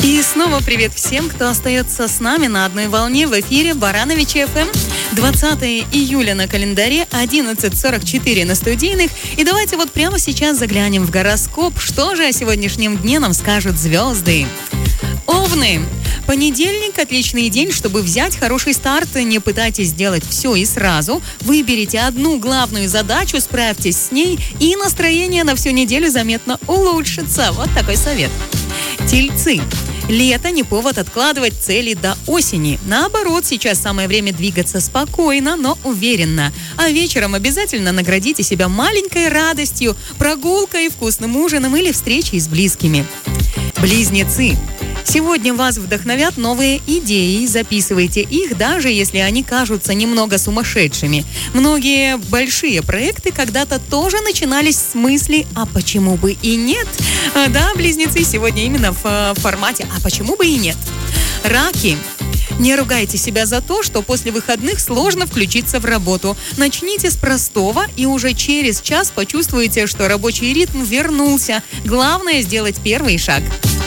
И снова привет всем, кто остается с нами на одной волне в эфире Барановичи ФМ. 20 июля на календаре, 11:44 на студийных. И давайте вот прямо сейчас заглянем в гороскоп. Что же о сегодняшнем дне нам скажут звезды? Овны. Понедельник – отличный день, чтобы взять хороший старт. Не пытайтесь сделать все и сразу. Выберите одну главную задачу, справьтесь с ней, и настроение на всю неделю заметно улучшится. Вот такой совет. Тельцы. Лето не повод откладывать цели до осени. Наоборот, сейчас самое время двигаться спокойно, но уверенно. А вечером обязательно наградите себя маленькой радостью, прогулкой, вкусным ужином или встречей с близкими. Близнецы. Сегодня вас вдохновят новые идеи. Записывайте их, даже если они кажутся немного сумасшедшими. Многие большие проекты когда-то тоже начинались с мысли «а почему бы и нет?». Да, близнецы, сегодня именно в формате «а почему бы и нет?». Раки. Не ругайте себя за то, что после выходных сложно включиться в работу. Начните с простого, и уже через час почувствуете, что рабочий ритм вернулся. Главное – сделать первый шаг.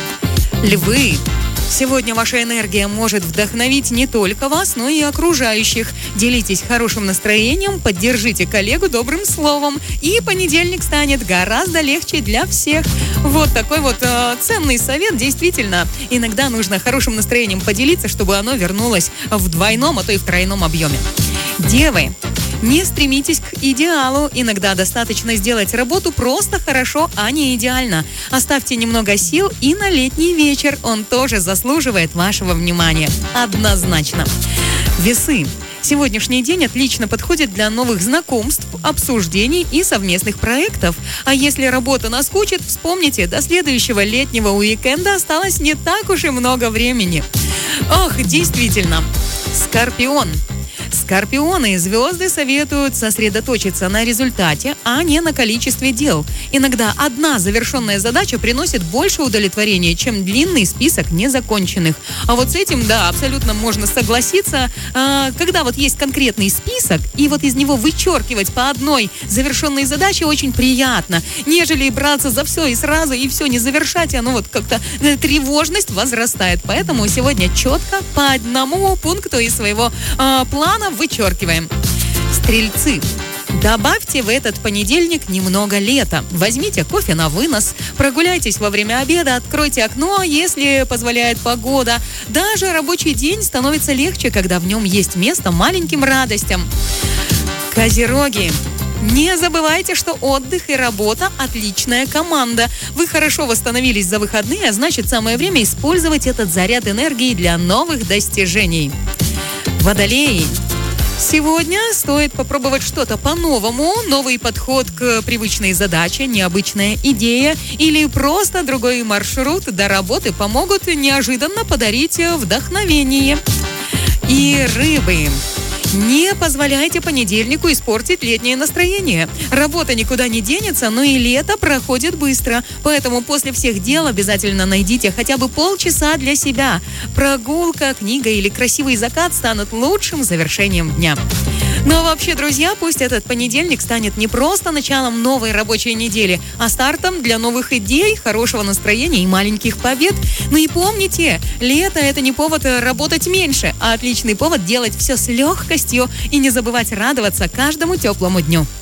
Львы. Сегодня ваша энергия может вдохновить не только вас, но и окружающих. Делитесь хорошим настроением, поддержите коллегу добрым словом, и понедельник станет гораздо легче для всех. Вот такой вот ценный совет. Действительно, иногда нужно хорошим настроением поделиться, чтобы оно вернулось в двойном, а то и в тройном объеме. Девы. Не стремитесь к идеалу. Иногда достаточно сделать работу просто хорошо, а не идеально. Оставьте немного сил и на летний вечер. Он тоже заслуживает вашего внимания. Однозначно. Весы. Сегодняшний день отлично подходит для новых знакомств, обсуждений и совместных проектов. А если работа наскучит, вспомните, до следующего летнего уикенда осталось не так уж и много времени. Ох, действительно. Скорпион. Скорпионы, звезды советуют сосредоточиться на результате, а не на количестве дел. Иногда одна завершенная задача приносит больше удовлетворения, чем длинный список незаконченных. А вот с этим, да, абсолютно можно согласиться. Когда вот есть конкретный список, и вот из него вычеркивать по одной завершенной задаче очень приятно, нежели браться за все и сразу, и все не завершать, оно вот как-то тревожность возрастает. Поэтому сегодня четко по одному пункту из своего плана вычеркиваем. Стрельцы. Добавьте в этот понедельник немного лета. Возьмите кофе на вынос, прогуляйтесь во время обеда, откройте окно, если позволяет погода. Даже рабочий день становится легче, когда в нем есть место маленьким радостям. Козероги. Не забывайте, что отдых и работа – отличная команда. Вы хорошо восстановились за выходные, а значит, самое время использовать этот заряд энергии для новых достижений. Водолеи. Сегодня стоит попробовать что-то по-новому, новый подход к привычной задаче, необычная идея или просто другой маршрут до работы помогут неожиданно подарить вдохновение. И рыбы. Не позволяйте понедельнику испортить летнее настроение. Работа никуда не денется, но и лето проходит быстро. Поэтому после всех дел обязательно найдите хотя бы полчаса для себя. Прогулка, книга или красивый закат станут лучшим завершением дня. Ну а вообще, друзья, пусть этот понедельник станет не просто началом новой рабочей недели, а стартом для новых идей, хорошего настроения и маленьких побед. Ну и помните, лето – это не повод работать меньше, а отличный повод делать все с легкостью и не забывать радоваться каждому теплому дню.